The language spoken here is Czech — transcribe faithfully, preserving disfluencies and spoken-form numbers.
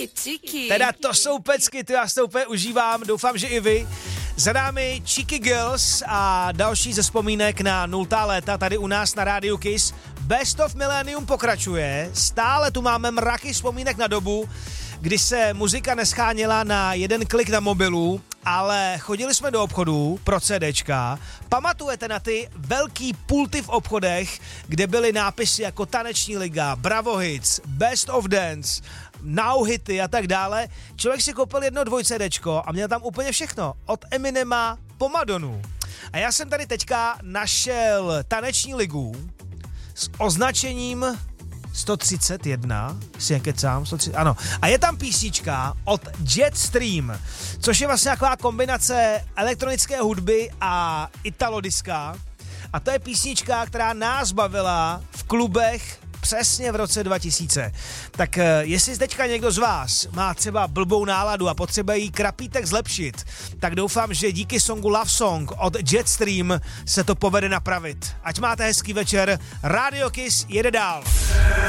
Číky, číky. Teda to jsou pecky, to já si to úplně užívám, doufám, že i vy. Za námi Cheeky Girls a další ze vzpomínek na nultá léta tady u nás na rádiu Kiss. Best of Millennium pokračuje, stále tu máme mraky vzpomínek na dobu, kdy se muzika nescháněla na jeden klik na mobilu, ale chodili jsme do obchodů pro CDčka. Pamatujete na ty velký pulty v obchodech, kde byly nápisy jako Taneční liga, Bravo Hits, Best of Dance, Now hity a tak dále. Člověk si koupil jedno dvoj CDčko a měl tam úplně všechno. Od Eminema po Madonu. A já jsem tady teďka našel Taneční ligu s označením sto třicet jedna, si nekecám, sto třicet, ano. A je tam písnička od Jetstream, což je vlastně taková kombinace elektronické hudby a italodiska. A to je písnička, která nás bavila v klubech přesně v roce dva tisíce. Tak jestli teďka někdo z vás má třeba blbou náladu a potřebuje jí krapítek zlepšit, tak doufám, že díky songu Love Song od Jetstream se to povede napravit. Ať máte hezký večer, Radio Kiss jede dál.